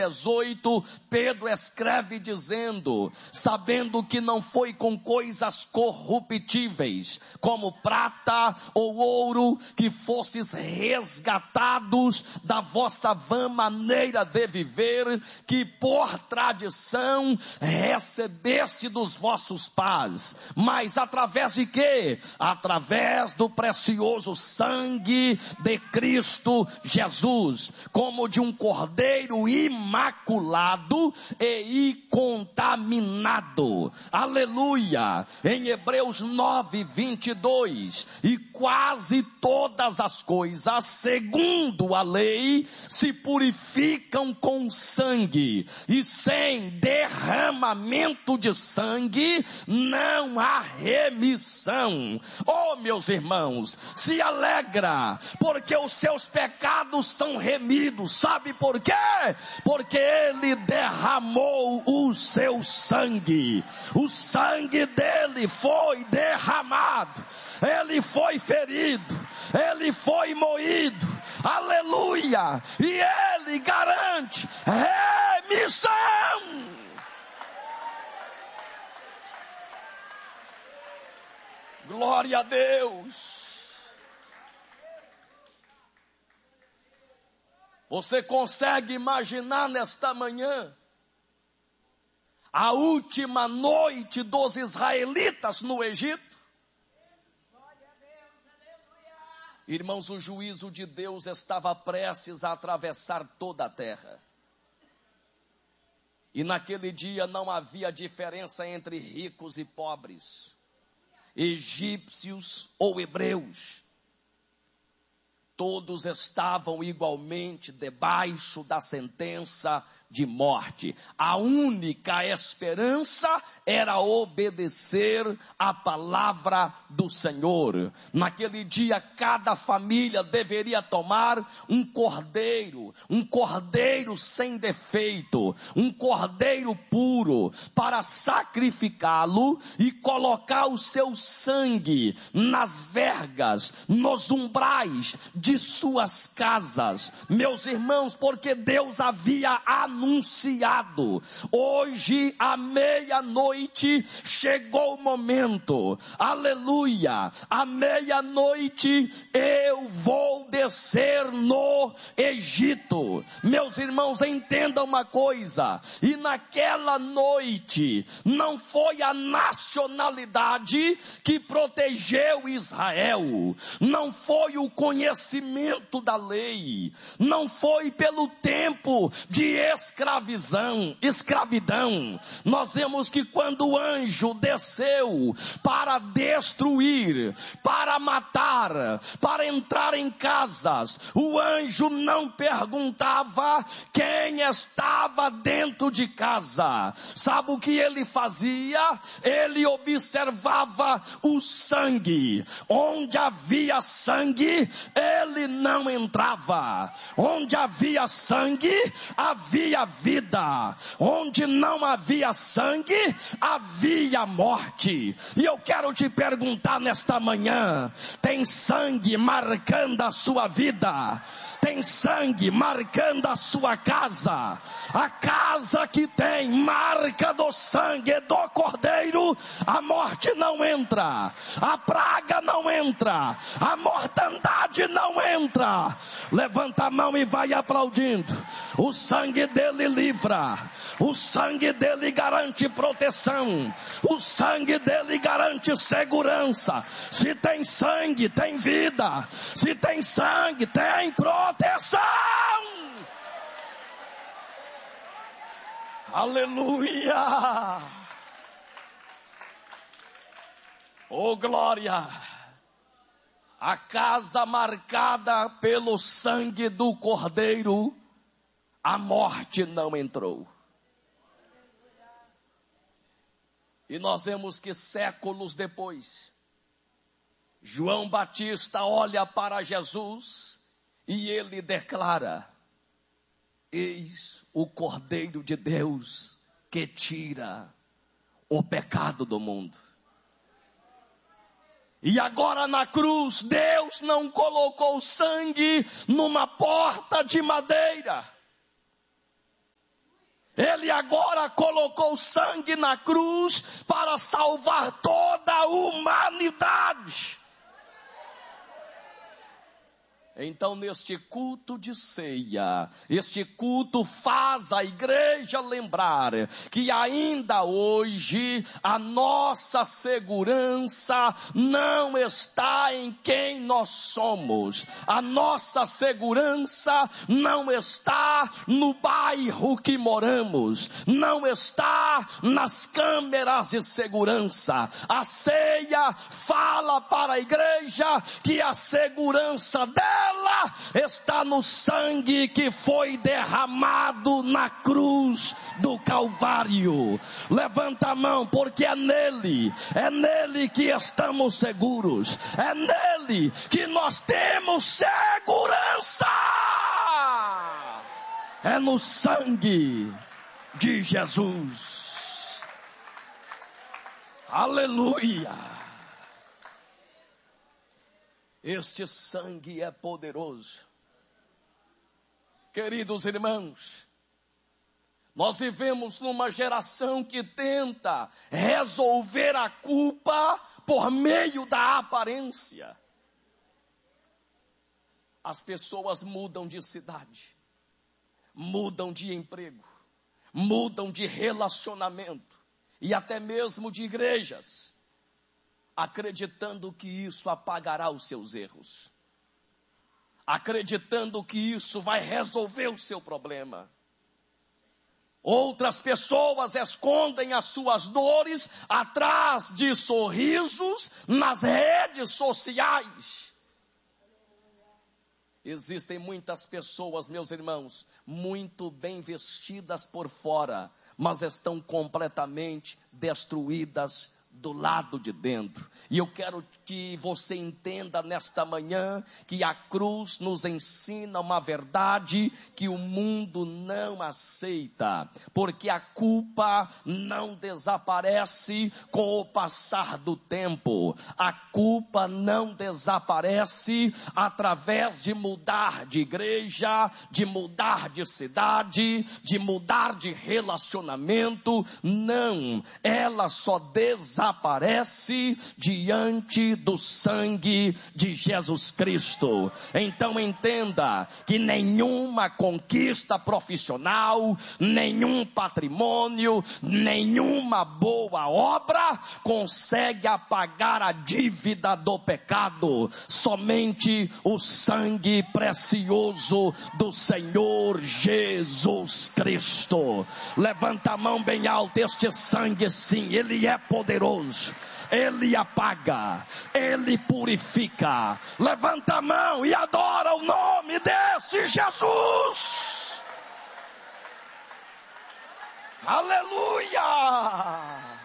18, Pedro escreve dizendo: sabendo que não foi com coisas corruptíveis, como prata ou ouro, que fostes resgatados da vossa vã maneira de viver, que por tradição recebeste dos vossos pais, mas através de quê? Através do precioso sangue de Cristo Jesus, como de um cordeiro imaculado e incontaminado. Aleluia! Em Hebreus 9, 22, e quase todas as coisas, segundo a lei, se purificam com sangue, e sem derramamento de sangue não há remissão. Oh, meus irmãos, se alegra, porque os seus pecados são remidos. Sabe por quê? Porque ele derramou o seu sangue. O sangue dele foi derramado. Ele foi ferido. Ele foi moído. Aleluia! E ele garante remissão. Glória a Deus. Você consegue imaginar nesta manhã a última noite dos israelitas no Egito? Irmãos, o juízo de Deus estava prestes a atravessar toda a terra. E naquele dia não havia diferença entre ricos e pobres, egípcios ou hebreus. Todos estavam igualmente debaixo da sentença de morte. A única esperança era obedecer a palavra do Senhor. Naquele dia, cada família deveria tomar um cordeiro sem defeito, um cordeiro puro, para sacrificá-lo e colocar o seu sangue nas vergas, nos umbrais de suas casas. Meus irmãos, porque Deus havia anunciado, hoje à meia-noite chegou o momento, aleluia, à meia-noite eu vou descer no Egito. Meus irmãos, entendam uma coisa, e naquela noite não foi a nacionalidade que protegeu Israel, não foi o conhecimento da lei, não foi pelo tempo de escravidão. Nós vemos que quando o anjo desceu para destruir, para matar, para entrar em casas, o anjo não perguntava quem estava dentro de casa. Sabe o que ele fazia? Ele observava o sangue. Onde havia sangue, ele não entrava. Onde havia sangue, havia vida. Onde não havia sangue, havia morte. E eu quero te perguntar nesta manhã: tem sangue marcando a sua vida? Tem sangue marcando a sua casa? A casa que tem marca do sangue do Cordeiro, a morte não entra, a praga não entra, a mortandade não entra. Levanta a mão e vai aplaudindo. O sangue dele livra, o sangue dele garante proteção, o sangue dele garante segurança. Se tem sangue, tem vida. Se tem sangue, tem proteção. Aleluia! Oh, glória! A casa marcada pelo sangue do Cordeiro, a morte não entrou. E nós vemos que séculos depois, João Batista olha para Jesus e ele declara: eis o Cordeiro de Deus que tira o pecado do mundo. E agora na cruz, Deus não colocou sangue numa porta de madeira. Ele agora colocou sangue na cruz para salvar toda a humanidade. Então, neste culto de ceia, este culto faz a igreja lembrar que ainda hoje a nossa segurança não está em quem nós somos. A nossa segurança não está no bairro que moramos, não está nas câmeras de segurança. A ceia fala para a igreja que a segurança dela está no sangue que foi derramado na cruz do Calvário. Levanta a mão, porque é nele que estamos seguros, é nele que nós temos segurança, é no sangue de Jesus. Aleluia! Este sangue é poderoso. Queridos irmãos, nós vivemos numa geração que tenta resolver a culpa por meio da aparência. As pessoas mudam de cidade, mudam de emprego, mudam de relacionamento e até mesmo de igrejas, acreditando que isso apagará os seus erros, acreditando que isso vai resolver o seu problema. Outras pessoas escondem as suas dores atrás de sorrisos nas redes sociais. Existem muitas pessoas, meus irmãos, muito bem vestidas por fora, mas estão completamente destruídas do lado de dentro. E eu quero que você entenda nesta manhã que a cruz nos ensina uma verdade que o mundo não aceita, porque a culpa não desaparece com o passar do tempo. A culpa não desaparece através de mudar de igreja, de mudar de cidade, de mudar de relacionamento. Não, ela só desaparece diante do sangue de Jesus Cristo. Então entenda que nenhuma conquista profissional, nenhum patrimônio, nenhuma boa obra consegue apagar a dívida do pecado. Somente o sangue precioso do Senhor Jesus Cristo. Levanta a mão bem alta. Este sangue, sim, ele é poderoso. Ele apaga, Ele purifica. Levanta a mão e adora o nome desse Jesus. Aleluia!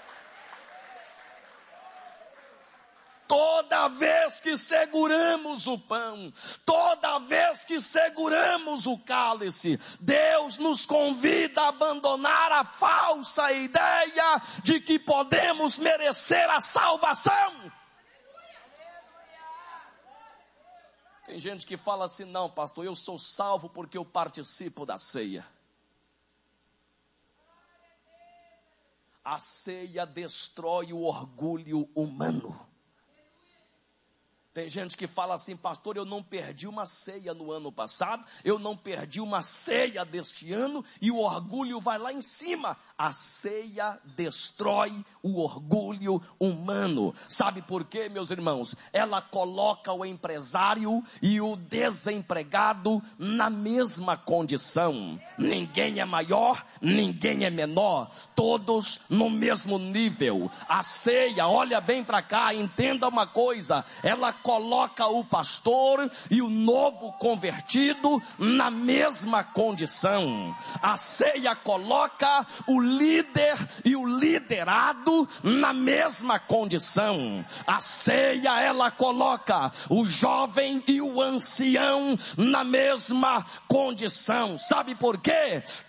Toda vez que seguramos o pão, toda vez que seguramos o cálice, Deus nos convida a abandonar a falsa ideia de que podemos merecer a salvação. Tem gente que fala assim: não, pastor, eu sou salvo porque eu participo da ceia. A ceia destrói o orgulho humano. Tem gente que fala assim: pastor, eu não perdi uma ceia no ano passado, eu não perdi uma ceia deste ano, e o orgulho vai lá em cima. A ceia destrói o orgulho humano. Sabe por quê, meus irmãos? Ela coloca o empresário e o desempregado na mesma condição. Ninguém é maior, ninguém é menor, todos no mesmo nível. A ceia, olha bem para cá, entenda uma coisa, ela coloca o pastor e o novo convertido na mesma condição. A ceia coloca o líder e o liderado na mesma condição. A ceia, ela coloca o jovem e o ancião na mesma condição. Sabe por quê? Todo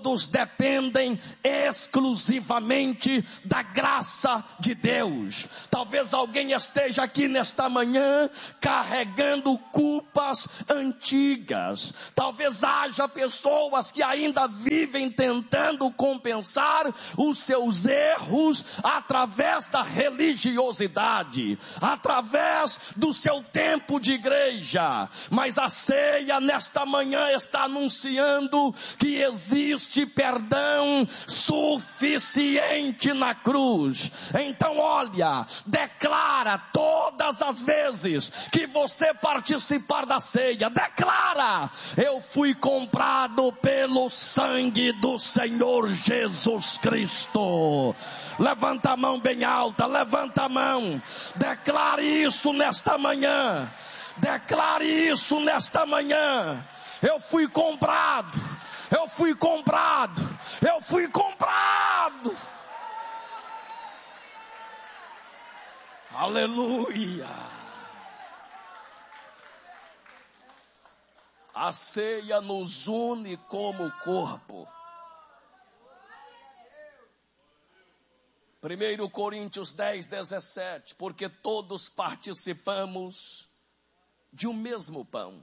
todos dependem exclusivamente da graça de Deus. Talvez alguém esteja aqui nesta manhã carregando culpas antigas. Talvez haja pessoas que ainda vivem tentando compensar os seus erros através da religiosidade, através do seu tempo de igreja. Mas a ceia nesta manhã está anunciando que existe perdão suficiente na cruz. Então olha, declara todas as vezes que você participar da ceia, declara: eu fui comprado pelo sangue do Senhor Jesus Cristo. Levanta a mão bem alta, levanta a mão, declare isso nesta manhã. Declare isso nesta manhã. Eu fui comprado. Eu fui comprado. Eu fui comprado. Aleluia. A ceia nos une como corpo. 1 Coríntios 10, 17. Porque todos participamos de um mesmo pão.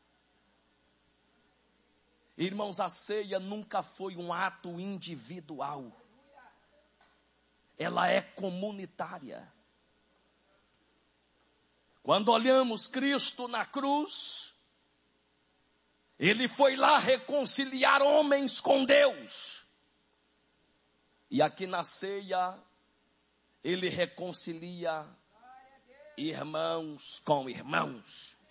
Irmãos, a ceia nunca foi um ato individual. Ela é comunitária. Quando olhamos Cristo na cruz, Ele foi lá reconciliar homens com Deus. E aqui na ceia, Ele reconcilia irmãos com irmãos.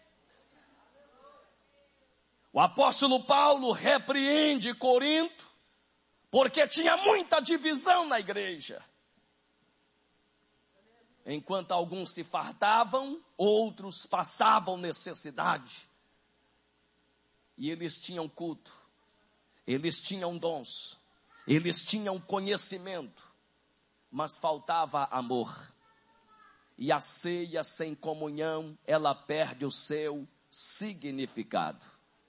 O apóstolo Paulo repreende Corinto, porque tinha muita divisão na igreja. Enquanto alguns se fartavam, outros passavam necessidade. E eles tinham culto, eles tinham dons, eles tinham conhecimento, mas faltava amor. E a ceia sem comunhão, ela perde o seu significado.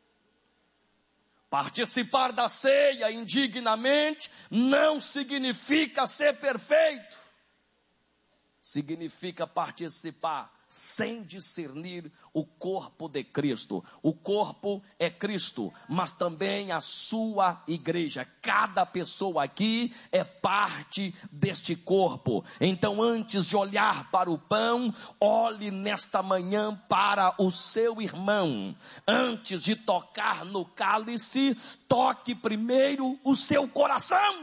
Participar da ceia indignamente não significa ser perfeito. Significa participar sem discernir o corpo de Cristo. O corpo é Cristo, mas também a sua igreja. Cada pessoa aqui é parte deste corpo. Então, antes de olhar para o pão, olhe nesta manhã para o seu irmão. Antes de tocar no cálice, toque primeiro o seu coração.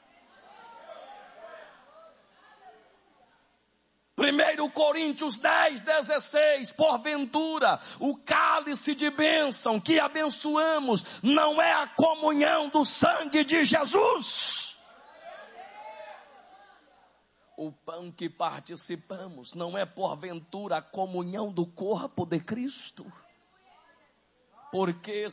1 Coríntios 10, 16, porventura, o cálice de bênção que abençoamos não é a comunhão do sangue de Jesus? O pão que participamos não é porventura a comunhão do corpo de Cristo? Porque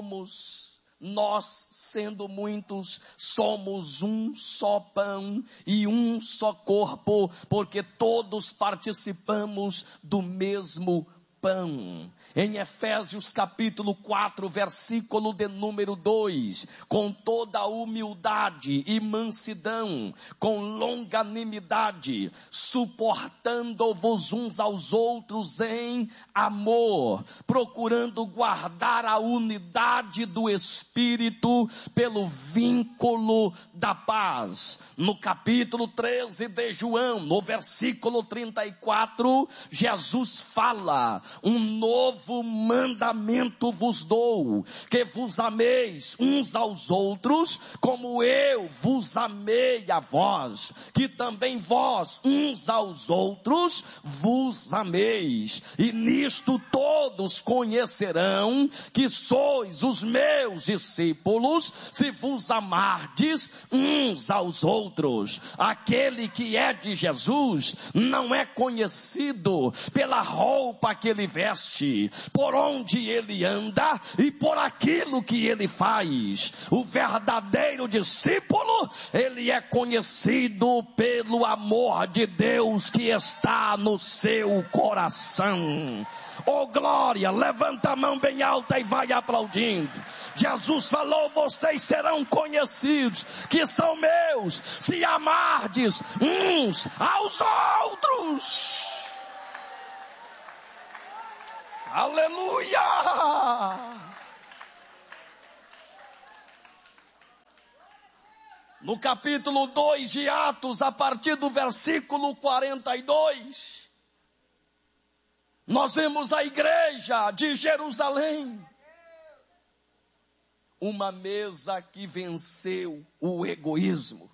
nós, sendo muitos, somos um só pão e um só corpo, porque todos participamos do mesmo pão. Em Efésios capítulo 4, versículo de número 2, com toda humildade e mansidão, com longanimidade, suportando-vos uns aos outros em amor, procurando guardar a unidade do Espírito pelo vínculo da paz. No capítulo 13 de João, no versículo 34, Jesus fala: um novo mandamento vos dou, que vos ameis uns aos outros, como eu vos amei a vós, que também vós uns aos outros vos ameis. E nisto todos conhecerão que sois os meus discípulos, se vos amardes uns aos outros. Aquele que é de Jesus não é conhecido pela roupa que ele veste, por onde ele anda e por aquilo que ele faz. O verdadeiro discípulo, ele é conhecido pelo amor de Deus que está no seu coração. Oh glória, levanta a mão bem alta e vai aplaudindo. Jesus falou: vocês serão conhecidos que são meus, se amardes uns aos outros. Aleluia! No capítulo 2 de Atos, a partir do versículo 42, nós vemos a igreja de Jerusalém. Uma mesa que venceu o egoísmo.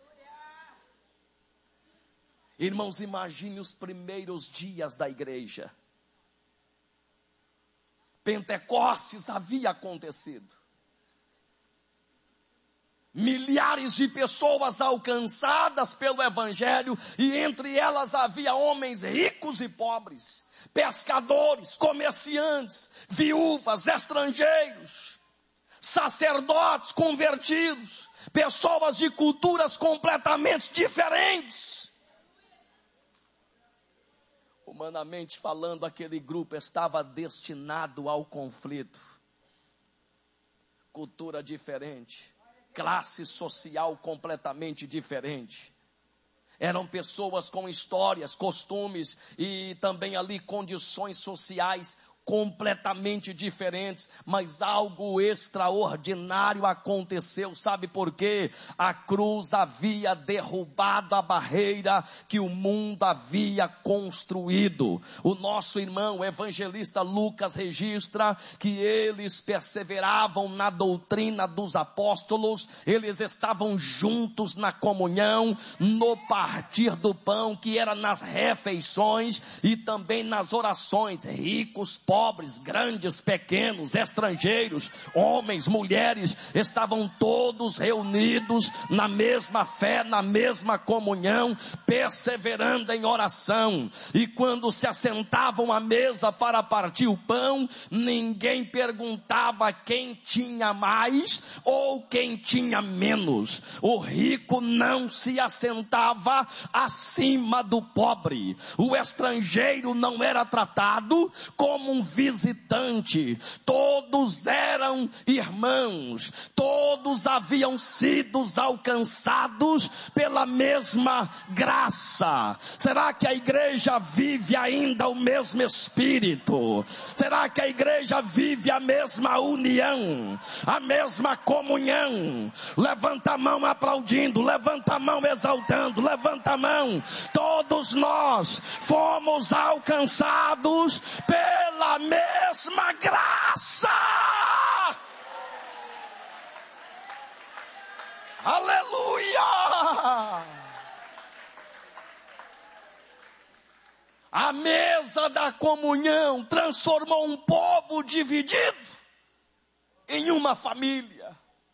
Irmãos, imagine os primeiros dias da igreja. Pentecostes havia acontecido. Milhares de pessoas alcançadas pelo evangelho, e entre elas havia homens ricos e pobres, pescadores, comerciantes, viúvas, estrangeiros, sacerdotes convertidos, pessoas de culturas completamente diferentes. Humanamente falando, aquele grupo estava destinado ao conflito. Cultura diferente, classe social completamente diferente. Eram pessoas com histórias, costumes e também ali condições sociais completamente diferentes, mas algo extraordinário aconteceu. Sabe por quê? A cruz havia derrubado a barreira que o mundo havia construído. O nosso irmão o evangelista Lucas registra que eles perseveravam na doutrina dos apóstolos, eles estavam juntos na comunhão, no partir do pão, que era nas refeições e também nas orações. Ricos, pobres, grandes, pequenos, estrangeiros, homens, mulheres, estavam todos reunidos na mesma fé, na mesma comunhão, perseverando em oração. E quando se assentavam à mesa para partir o pão, ninguém perguntava quem tinha mais ou quem tinha menos. O rico não se assentava acima do pobre. O estrangeiro não era tratado como um visitante. Todos eram irmãos, todos haviam sido alcançados pela mesma graça. Será que a igreja vive ainda o mesmo espírito? Será que a igreja vive a mesma união, a mesma comunhão? Levanta a mão aplaudindo, levanta a mão exaltando, levanta a mão. Todos nós fomos alcançados pela mesma graça. Aleluia! A mesa da comunhão transformou um povo dividido em uma família.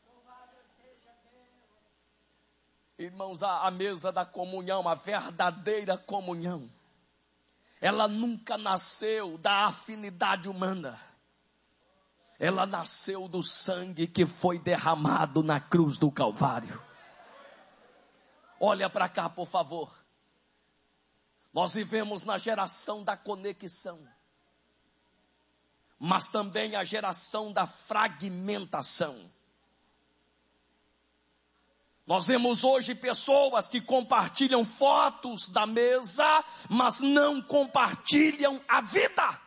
Irmãos, a mesa da comunhão, a verdadeira comunhão, ela nunca nasceu da afinidade humana. Ela nasceu do sangue que foi derramado na cruz do Calvário. Olha para cá, por favor. Nós vivemos na geração da conexão, mas também a geração da fragmentação. Nós vemos hoje pessoas que compartilham fotos da mesa, mas não compartilham a vida.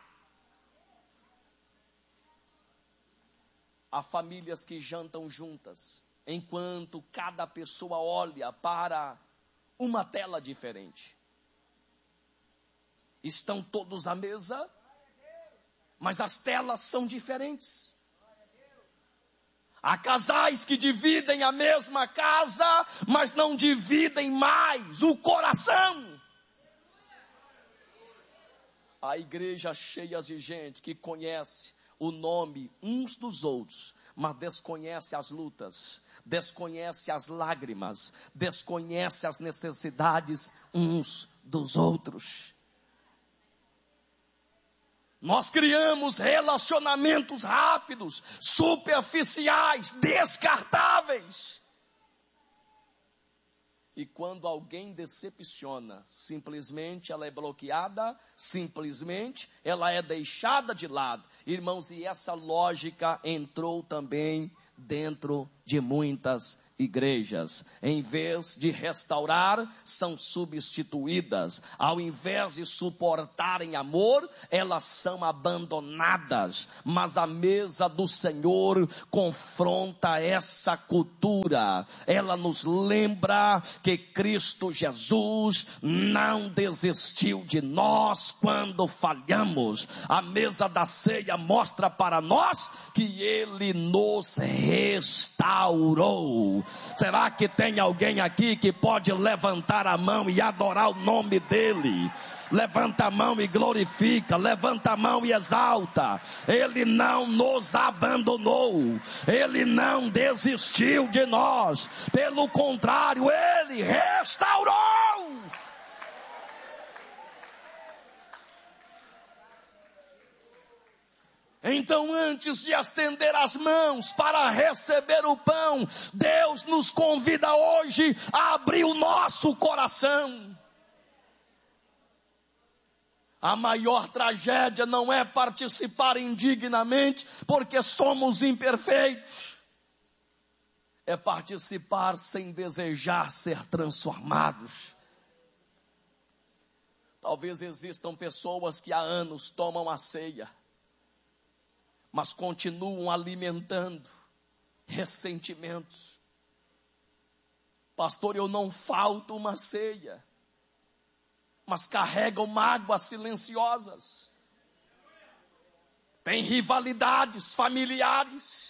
Há famílias que jantam juntas, enquanto cada pessoa olha para uma tela diferente. Estão todos à mesa, mas as telas são diferentes. Há casais que dividem a mesma casa, mas não dividem mais o coração. Há igrejas cheias de gente que conhece o nome uns dos outros, mas desconhece as lutas, desconhece as lágrimas, desconhece as necessidades uns dos outros. Nós criamos relacionamentos rápidos, superficiais, descartáveis. E quando alguém decepciona, simplesmente ela é bloqueada, simplesmente ela é deixada de lado. Irmãos, e essa lógica entrou também dentro de muitas igrejas. Em vez de restaurar, são substituídas. Ao invés de suportarem amor, elas são abandonadas. Mas a mesa do Senhor confronta essa cultura. Ela nos lembra que Cristo Jesus não desistiu de nós quando falhamos. A mesa da ceia mostra para nós que Ele nos restaurou. Será que tem alguém aqui que pode levantar a mão e adorar o nome dele? Levanta a mão e glorifica, levanta a mão e exalta. Ele não nos abandonou, Ele não desistiu de nós, pelo contrário, Ele restaurou. Então, antes de estender as mãos para receber o pão, Deus nos convida hoje a abrir o nosso coração. A maior tragédia não é participar indignamente, porque somos imperfeitos. É participar sem desejar ser transformados. Talvez existam pessoas que há anos tomam a ceia, mas continuam alimentando ressentimentos. Pastor, eu não falto uma ceia, mas carregam mágoas silenciosas. Tem rivalidades familiares.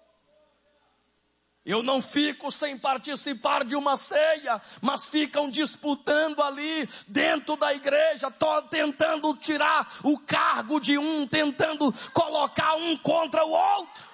Eu não fico sem participar de uma ceia, mas ficam disputando ali dentro da igreja, tentando tirar o cargo de um, tentando colocar um contra o outro.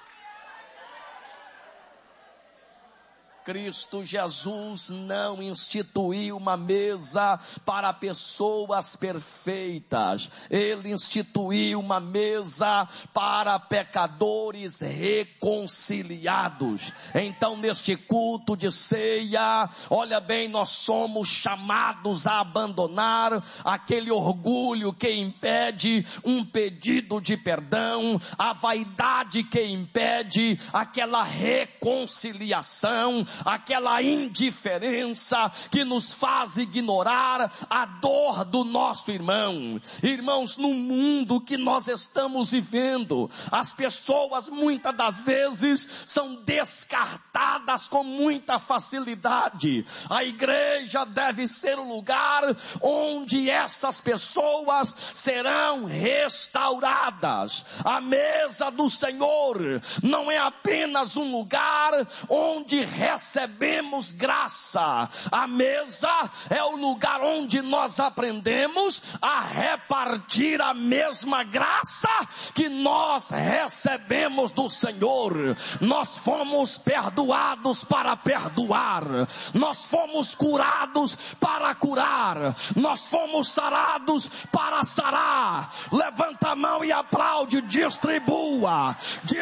Cristo Jesus não instituiu uma mesa para pessoas perfeitas. Ele instituiu uma mesa para pecadores reconciliados. Então, neste culto de ceia, olha bem, nós somos chamados a abandonar aquele orgulho que impede um pedido de perdão, a vaidade que impede aquela reconciliação, aquela indiferença que nos faz ignorar a dor do nosso irmão. Irmãos, no mundo que nós estamos vivendo, as pessoas muitas das vezes são descartadas com muita facilidade. A igreja deve ser o lugar onde essas pessoas serão restauradas. A mesa do Senhor não é apenas um lugar onde recebemos graça. A mesa é o lugar onde nós aprendemos a repartir a mesma graça que nós recebemos do Senhor. Nós fomos perdoados para perdoar. Nós fomos curados para curar. Nós fomos sarados para sarar. Levanta a mão e aplaude. Distribua,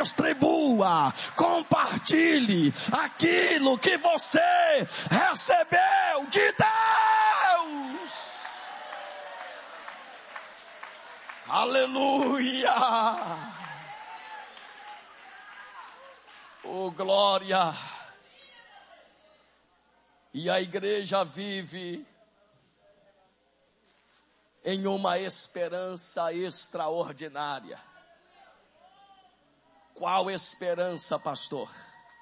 compartilhe aquilo que você recebeu de Deus. Aleluia! Oh, glória! E a igreja vive em uma esperança extraordinária. Qual esperança, pastor?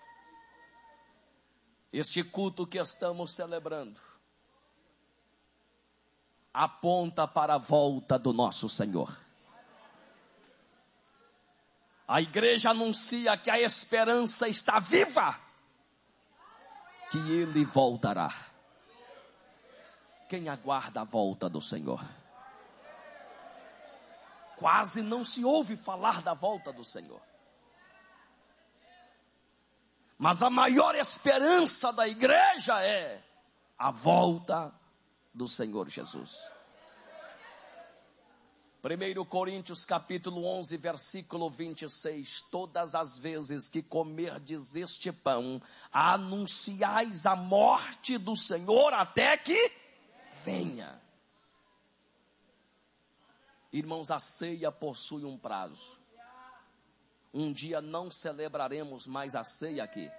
Este culto que estamos celebrando aponta para a volta do nosso Senhor. A igreja anuncia que a esperança está viva, que Ele voltará. Quem aguarda a volta do Senhor? Quase não se ouve falar da volta do Senhor. Mas a maior esperança da igreja é a volta do Senhor Jesus. 1 1 Coríntios capítulo 11, versículo 26. Todas as vezes que comerdes este pão, anunciais a morte do Senhor até que venha. Irmãos, a ceia possui um prazo. Um dia não celebraremos mais a ceia aqui.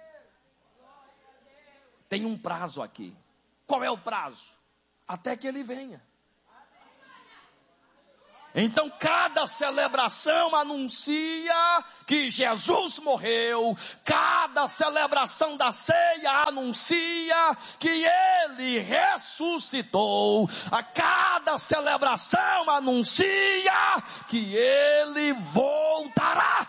Tem um prazo aqui. Qual é o prazo? Até que ele venha. Então cada celebração anuncia que Jesus morreu. Cada celebração da ceia anuncia que ele ressuscitou. A cada celebração anuncia que ele voltará.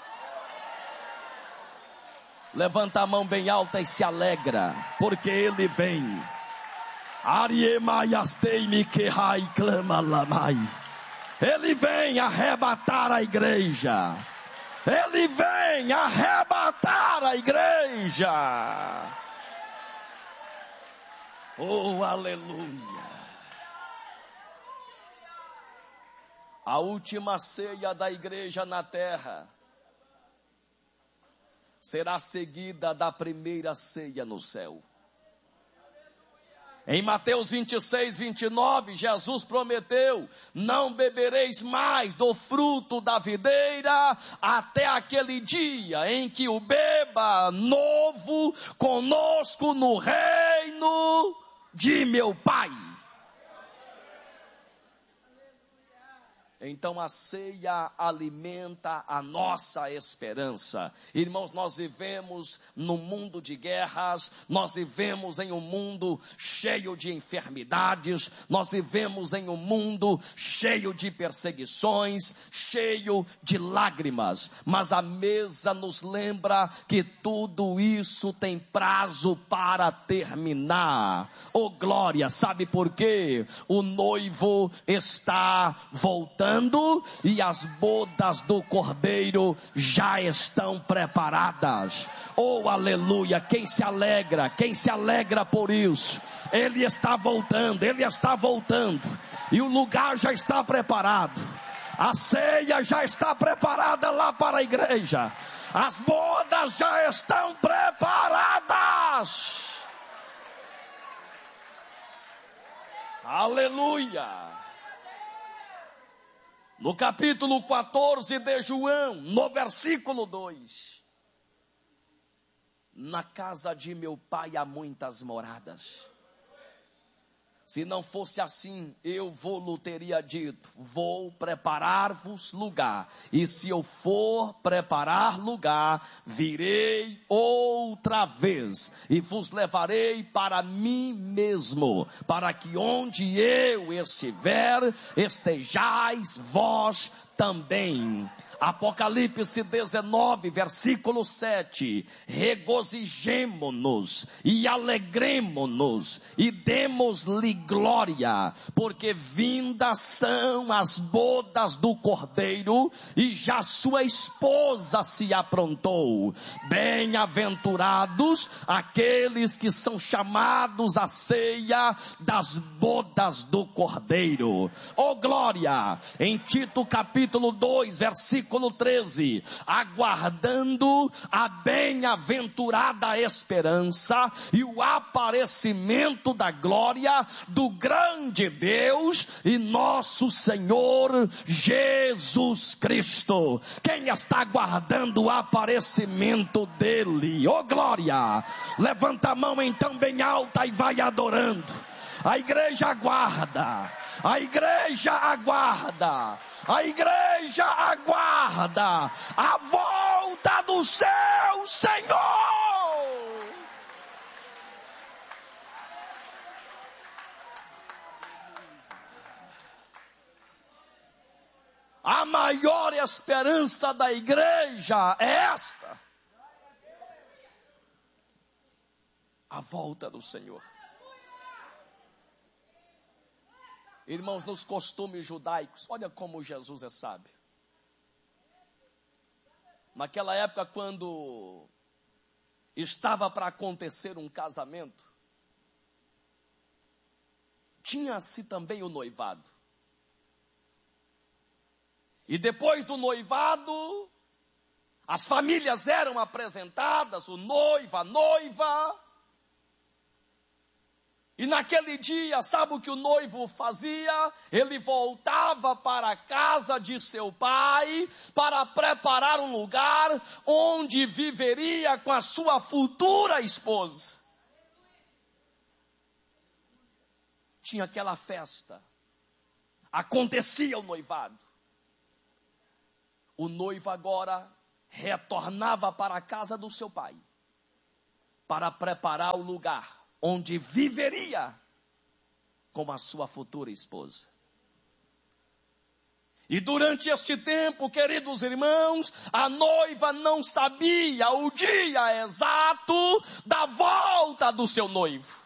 Levanta a mão bem alta e se alegra, porque ele vem. Ariemaiasteime quehai clama lamai. Ele vem arrebatar a igreja. Ele vem arrebatar a igreja. Oh, aleluia. A última ceia da igreja na terra será seguida da primeira ceia no céu. Em Mateus 26, 29, Jesus prometeu: não bebereis mais do fruto da videira até aquele dia em que o beba novo conosco no reino de meu Pai. Então a ceia alimenta a nossa esperança. Irmãos, nós vivemos num mundo de guerras, nós vivemos em um mundo cheio de enfermidades, nós vivemos em um mundo cheio de perseguições, cheio de lágrimas. Mas a mesa nos lembra que tudo isso tem prazo para terminar. Oh glória, sabe por quê? O noivo está voltando. E as bodas do Cordeiro já estão preparadas. Oh aleluia, quem se alegra por isso? Ele está voltando, e o lugar já está preparado. A ceia já está preparada lá para a igreja. As bodas já estão preparadas. Aleluia. No capítulo 14 de João, no versículo 2. Na casa de meu pai há muitas moradas. Se não fosse assim, eu vou-lhe teria dito: vou preparar-vos lugar. E se eu for preparar lugar, virei outra vez e vos levarei para mim mesmo, para que onde eu estiver, estejais vós também. Apocalipse 19, versículo 7. Regozijemo-nos e alegremo-nos e demos-lhe glória, porque vindas são as bodas do Cordeiro e já sua esposa se aprontou. Bem-aventurados aqueles que são chamados à ceia das bodas do Cordeiro. Oh glória! Em Tito capítulo 2, versículo 13, aguardando a bem-aventurada esperança e o aparecimento da glória do grande Deus e nosso Senhor Jesus Cristo. Quem está aguardando o aparecimento dele? Oh glória! Levanta a mão então bem alta e vai adorando. A igreja aguarda, a igreja aguarda, a igreja aguarda a volta do seu Senhor. A maior esperança da igreja é esta: a volta do Senhor. Irmãos, nos costumes judaicos, olha como Jesus é sábio. Naquela época, quando estava para acontecer um casamento, tinha-se também o noivado. E depois do noivado, as famílias eram apresentadas, o noivo, a noiva. E naquele dia, sabe o que o noivo fazia? Ele voltava para a casa de seu pai para preparar um lugar onde viveria com a sua futura esposa. Tinha aquela festa. Acontecia o noivado. O noivo agora retornava para a casa do seu pai para preparar o lugar onde viveria com a sua futura esposa. E durante este tempo, queridos irmãos, a noiva não sabia o dia exato da volta do seu noivo.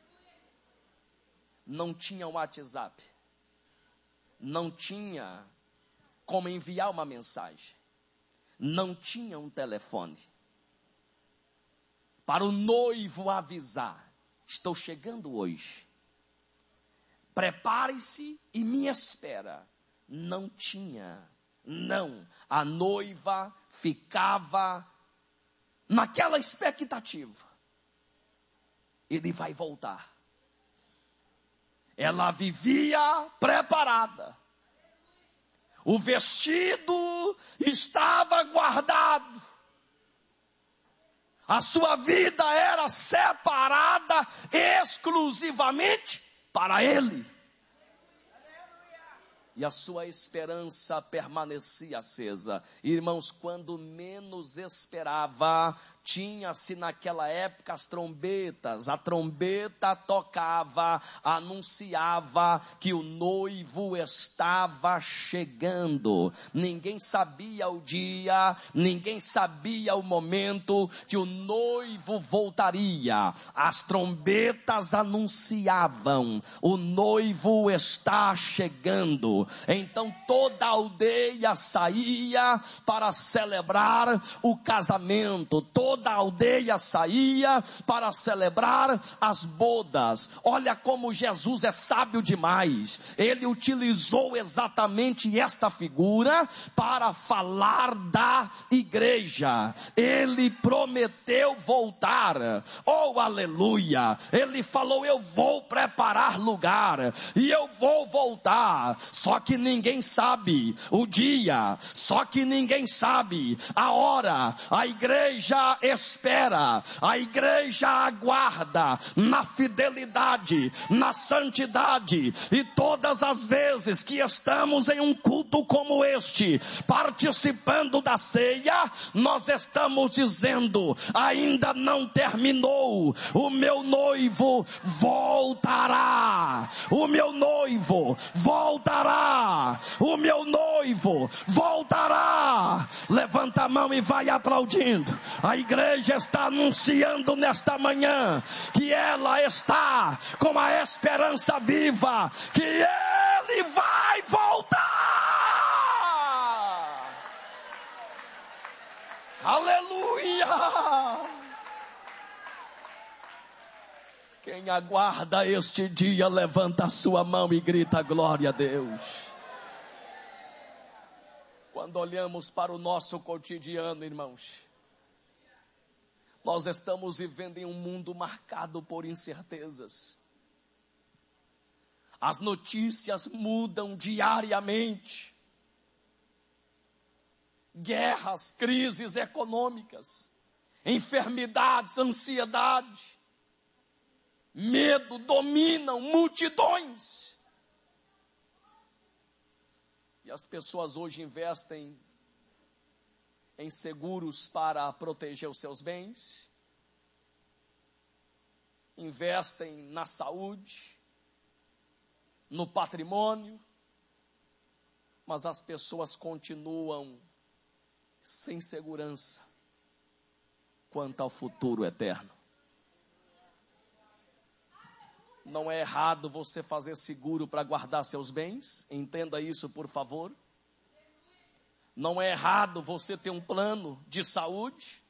Não tinha WhatsApp. Não tinha como enviar uma mensagem. Não tinha um telefone. Para o noivo avisar: estou chegando hoje. Prepare-se e me espera. Não tinha. Não. A noiva ficava naquela expectativa. Ele vai voltar. Ela vivia preparada. O vestido estava guardado. A sua vida era separada exclusivamente para ele. E a sua esperança permanecia acesa. Irmãos, quando menos esperava, tinha-se naquela época as trombetas. A trombeta tocava, anunciava que o noivo estava chegando. Ninguém sabia o dia, ninguém sabia o momento que o noivo voltaria. As trombetas anunciavam: o noivo está chegando. Então toda a aldeia saía para celebrar o casamento. Toda a aldeia saía para celebrar as bodas. Olha como Jesus é sábio demais. Ele utilizou exatamente esta figura para falar da igreja. Ele prometeu voltar. Oh, aleluia! Ele falou: eu vou preparar lugar e eu vou voltar. Só que ninguém sabe o dia, só que ninguém sabe a hora. A igreja espera, a igreja aguarda na fidelidade, na santidade. E todas as vezes que estamos em um culto como este, participando da ceia, nós estamos dizendo: ainda não terminou, o meu noivo voltará, o meu noivo voltará, o meu noivo voltará. Levanta a mão e vai aplaudindo. A igreja está anunciando nesta manhã que ela está com a esperança viva, que ele vai voltar. Aleluia! Quem aguarda este dia, levanta a sua mão e grita: glória a Deus. Quando olhamos para o nosso cotidiano, irmãos, nós estamos vivendo em um mundo marcado por incertezas. As notícias mudam diariamente. Guerras, crises econômicas, enfermidades, ansiedade, medo dominam multidões. E as pessoas hoje investem em seguros para proteger os seus bens, investem na saúde, no patrimônio, mas as pessoas continuam sem segurança quanto ao futuro eterno. Não é errado você fazer seguro para guardar seus bens, entenda isso, por favor. Não é errado você ter um plano de saúde,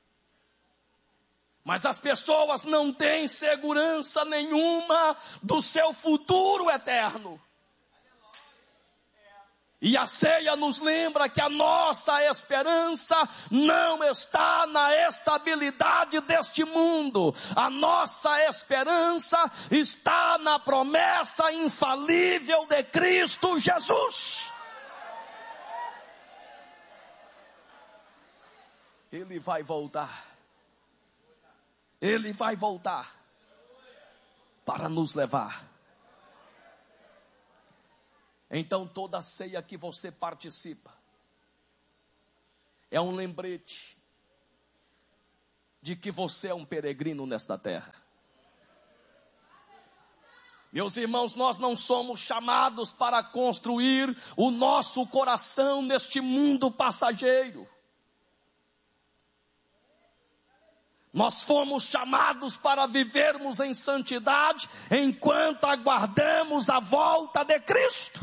mas as pessoas não têm segurança nenhuma do seu futuro eterno. E a ceia nos lembra que a nossa esperança não está na estabilidade deste mundo. A nossa esperança está na promessa infalível de Cristo Jesus. Ele vai voltar. Ele vai voltar para nos levar. Então toda ceia que você participa é um lembrete de que você é um peregrino nesta terra. Meus irmãos, nós não somos chamados para construir o nosso coração neste mundo passageiro. Nós fomos chamados para vivermos em santidade enquanto aguardamos a volta de Cristo.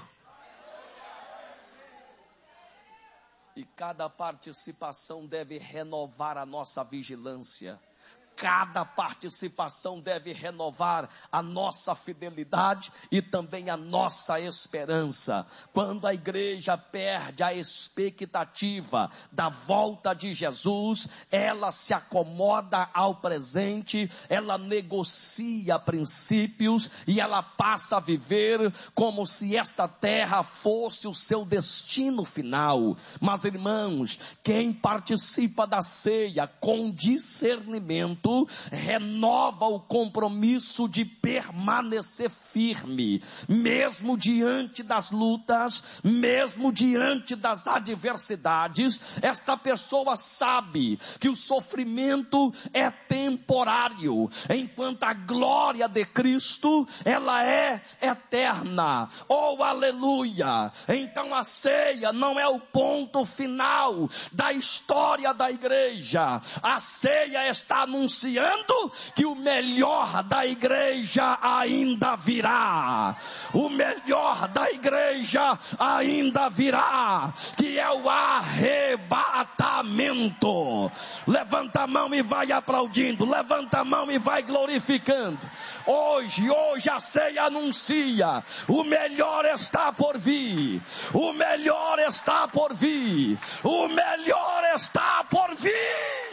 E cada participação deve renovar a nossa vigilância. Cada participação deve renovar a nossa fidelidade e também a nossa esperança. Quando a igreja perde a expectativa da volta de Jesus, ela se acomoda ao presente, ela negocia princípios e ela passa a viver como se esta terra fosse o seu destino final. Mas, irmãos, quem participa da ceia com discernimento, renova o compromisso de permanecer firme, mesmo diante das lutas, mesmo diante das adversidades. Esta pessoa sabe que o sofrimento é temporário, enquanto a glória de Cristo, ela é eterna. Oh, aleluia! Então a ceia não é o ponto final da história da igreja. A ceia está anunciando que o melhor da igreja ainda virá. O melhor da igreja ainda virá, que é o arrebatamento. Levanta a mão e vai aplaudindo, levanta a mão e vai glorificando. Hoje a ceia anuncia: o melhor está por vir, o melhor está por vir, o melhor está por vir.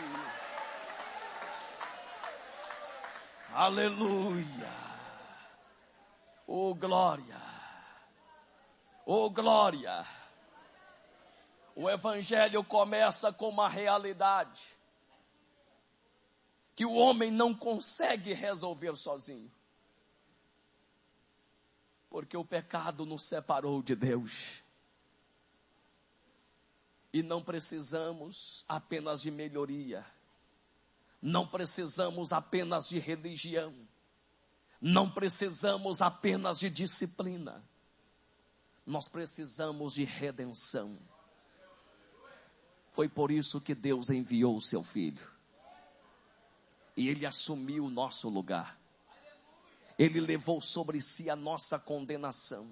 Aleluia. Oh glória. Oh glória. O evangelho começa com uma realidade que o homem não consegue resolver sozinho. Porque o pecado nos separou de Deus. E não precisamos apenas de melhoria. Não precisamos apenas de religião. Não precisamos apenas de disciplina. Nós precisamos de redenção. Foi por isso que Deus enviou o seu Filho. E Ele assumiu o nosso lugar. Ele levou sobre si a nossa condenação.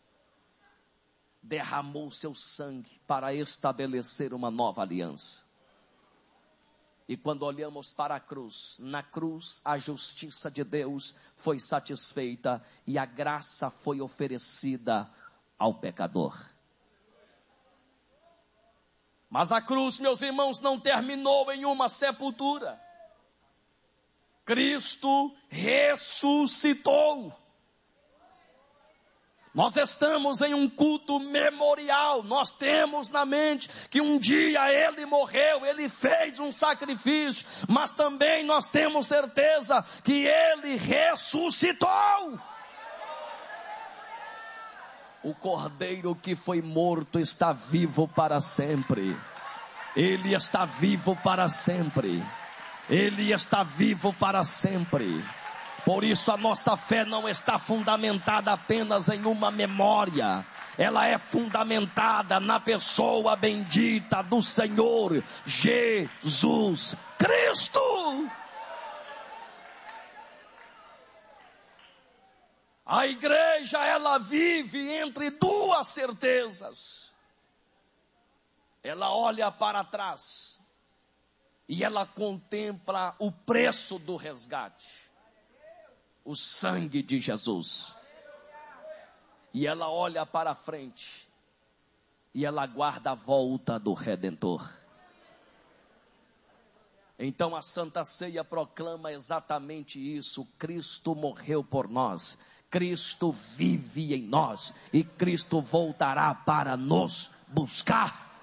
Derramou seu sangue para estabelecer uma nova aliança. E quando olhamos para a cruz, na cruz a justiça de Deus foi satisfeita e a graça foi oferecida ao pecador. Mas a cruz, meus irmãos, não terminou em uma sepultura. Cristo ressuscitou. Nós estamos em um culto memorial. Nós temos na mente que um dia Ele morreu, Ele fez um sacrifício, mas também nós temos certeza que Ele ressuscitou. O Cordeiro que foi morto está vivo para sempre. Ele está vivo para sempre. Ele está vivo para sempre. Por isso a nossa fé não está fundamentada apenas em uma memória. Ela é fundamentada na pessoa bendita do Senhor Jesus Cristo. A igreja, ela vive entre duas certezas. Ela olha para trás e ela contempla o preço do resgate. O sangue de Jesus. E ela olha para frente e ela aguarda a volta do Redentor. Então a Santa Ceia proclama exatamente isso: Cristo morreu por nós, Cristo vive em nós e Cristo voltará para nos buscar.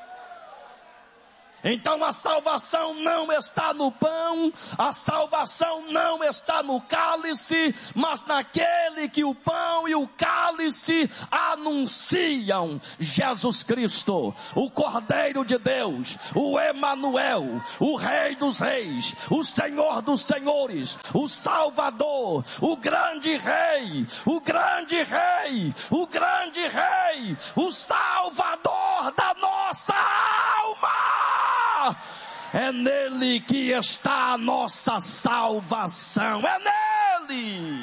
Então a salvação não está no pão, a salvação não está no cálice, mas naquele que o pão e o cálice anunciam: Jesus Cristo, o Cordeiro de Deus, o Emanuel, o Rei dos Reis, o Senhor dos Senhores, o Salvador, o grande Rei, o grande Rei, o grande Rei, o Salvador da nossa alma. É nele que está a nossa salvação, é nele.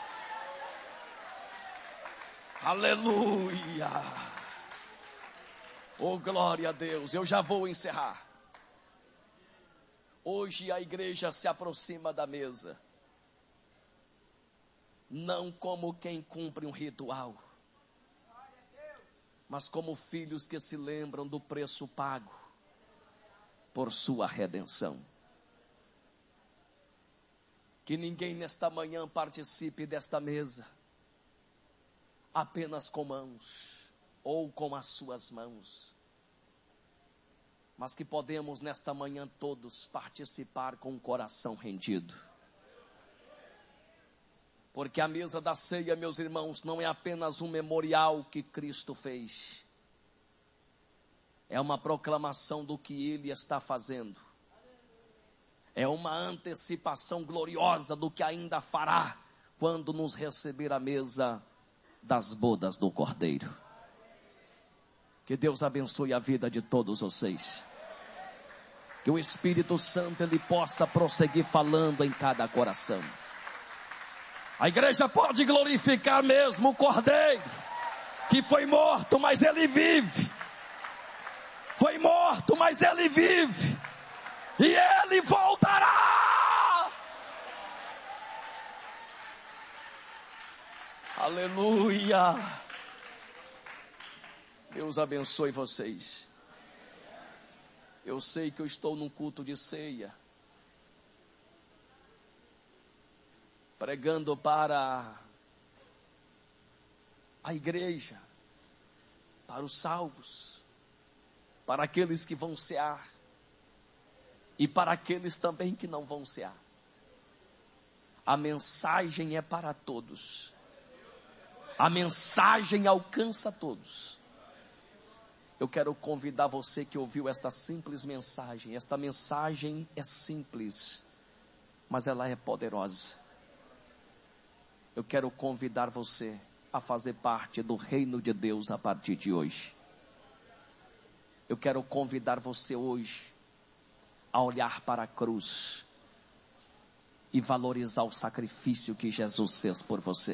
Aleluia. Oh, glória a Deus. Eu já vou encerrar. Hoje a igreja se aproxima da mesa, não como quem cumpre um ritual, mas como filhos que se lembram do preço pago por sua redenção. Que ninguém nesta manhã participe desta mesa apenas com mãos ou com as suas mãos, mas que podemos nesta manhã todos participar com o coração rendido. Porque a mesa da ceia, meus irmãos, não é apenas um memorial que Cristo fez, é uma proclamação do que Ele está fazendo. É uma antecipação gloriosa do que ainda fará quando nos receber à mesa das bodas do Cordeiro. Que Deus abençoe a vida de todos vocês. Que o Espírito Santo Ele possa prosseguir falando em cada coração. A igreja pode glorificar mesmo o Cordeiro, que foi morto, mas Ele vive. Foi morto, mas Ele vive. E Ele voltará. Aleluia. Deus abençoe vocês. Eu sei que eu estou num culto de ceia, pregando para a igreja, para os salvos, para aqueles que vão cear e para aqueles também que não vão cear. A mensagem é para todos. A mensagem alcança todos. Eu quero convidar você que ouviu esta simples mensagem. Esta mensagem é simples, mas ela é poderosa. Eu quero convidar você a fazer parte do reino de Deus a partir de hoje. Eu quero convidar você hoje a olhar para a cruz e valorizar o sacrifício que Jesus fez por você.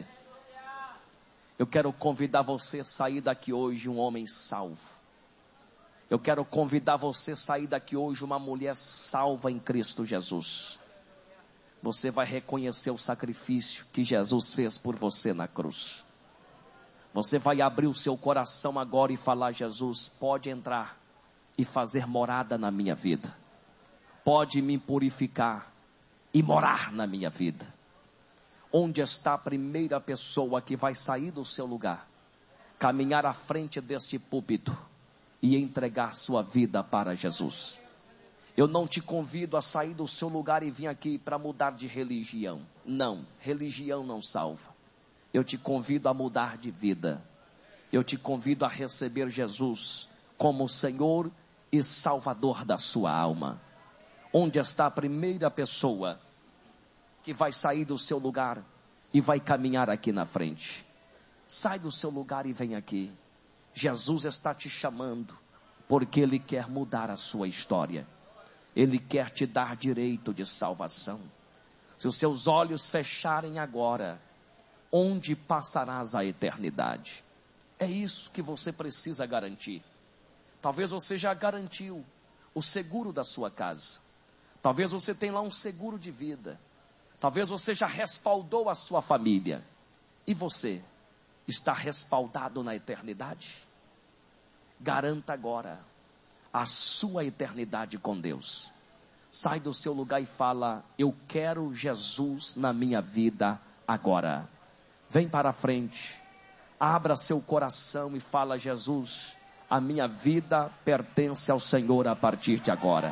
Eu quero convidar você a sair daqui hoje um homem salvo. Eu quero convidar você a sair daqui hoje uma mulher salva em Cristo Jesus. Você vai reconhecer o sacrifício que Jesus fez por você na cruz. Você vai abrir o seu coração agora e falar: Jesus, pode entrar e fazer morada na minha vida. Pode me purificar e morar na minha vida. Onde está a primeira pessoa que vai sair do seu lugar, caminhar à frente deste púlpito e entregar sua vida para Jesus? Eu não te convido a sair do seu lugar e vir aqui para mudar de religião. Não, religião não salva. Eu te convido a mudar de vida. Eu te convido a receber Jesus como Senhor e Salvador da sua alma. Onde está a primeira pessoa que vai sair do seu lugar e vai caminhar aqui na frente? Sai do seu lugar e vem aqui. Jesus está te chamando, porque Ele quer mudar a sua história. Ele quer te dar direito de salvação. Se os seus olhos fecharem agora, onde passarás a eternidade? É isso que você precisa garantir. Talvez você já garantiu o seguro da sua casa. Talvez você tenha lá um seguro de vida. Talvez você já respaldou a sua família. E você está respaldado na eternidade? garanta agora a sua eternidade com Deus. Sai do seu lugar e fala: eu quero Jesus na minha vida agora. Vem para a frente, abra seu coração e fala: Jesus, a minha vida pertence ao Senhor a partir de agora.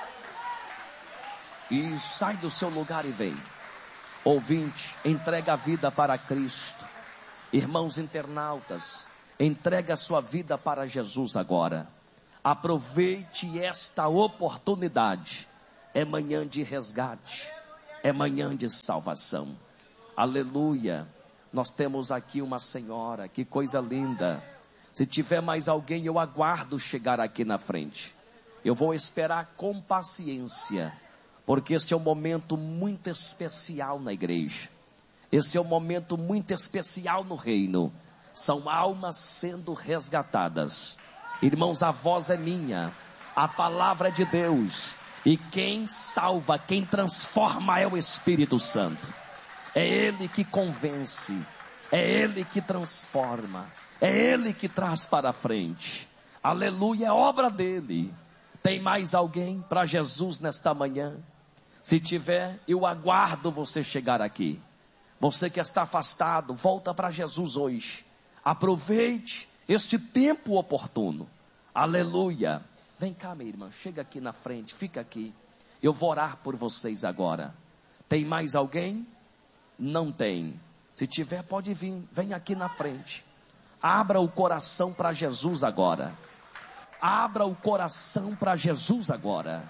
E sai do seu lugar e vem. Ouvinte, entrega a vida para Cristo. Irmãos internautas, entrega a sua vida para Jesus agora. Aproveite esta oportunidade. É manhã de resgate, é manhã de salvação. Aleluia. Nós temos aqui uma senhora, que coisa linda. Se tiver mais alguém, eu aguardo chegar aqui na frente. Eu vou esperar com paciência, porque esse é um momento muito especial na igreja. Esse é um momento muito especial no reino. São almas sendo resgatadas. Irmãos, a voz é minha, a palavra é de Deus. E quem salva, quem transforma é o Espírito Santo. É Ele que convence, é Ele que transforma, é Ele que traz para frente. Aleluia, é obra dEle. Tem mais alguém para Jesus nesta manhã? Se tiver, eu aguardo você chegar aqui. Você que está afastado, volta para Jesus hoje. Aproveite este tempo oportuno. Aleluia. Vem cá, minha irmã, chega aqui na frente, fica aqui. Eu vou orar por vocês agora. Tem mais alguém? Não tem. Se tiver, pode vir, vem aqui na frente. Abra o coração para Jesus agora. Abra o coração para Jesus agora.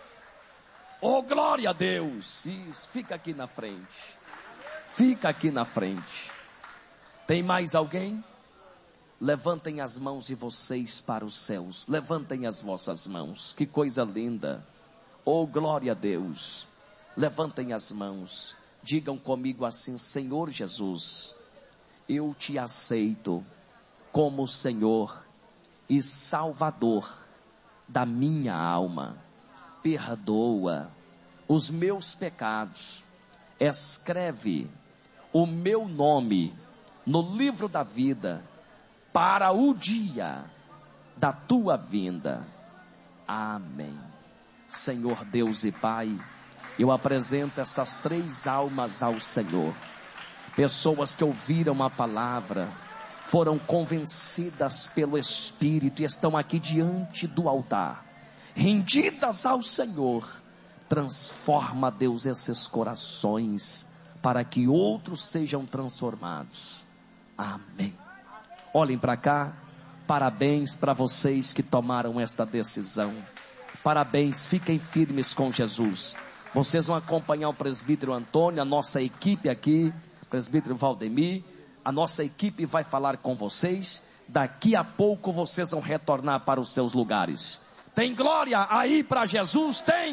Oh, glória a Deus. Isso, fica aqui na frente. Fica aqui na frente. Tem mais alguém? Levantem as mãos de vocês para os céus. Levantem as vossas mãos. Que coisa linda. Oh, glória a Deus. Levantem as mãos. Digam comigo assim: Senhor Jesus, eu te aceito como Senhor e Salvador da minha alma. Perdoa os meus pecados. Escreve o meu nome no livro da vida para o dia da tua vinda. Amém. Senhor Deus e Pai, eu apresento essas 3 almas ao Senhor. Pessoas que ouviram a palavra, foram convencidas pelo Espírito e estão aqui diante do altar, rendidas ao Senhor. Transforma, Deus, esses corações para que outros sejam transformados. Amém. Olhem para cá. Parabéns para vocês que tomaram esta decisão. Parabéns, fiquem firmes com Jesus. Vocês vão acompanhar o presbítero Antônio, a nossa equipe aqui, presbítero Valdemir. A nossa equipe vai falar com vocês. Daqui a pouco vocês vão retornar para os seus lugares. Tem glória aí para Jesus? Tem!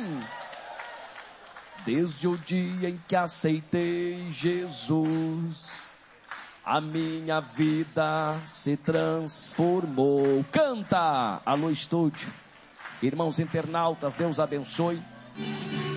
Desde o dia em que aceitei Jesus, a minha vida se transformou. Canta! Alô, estúdio. Irmãos internautas, Deus abençoe.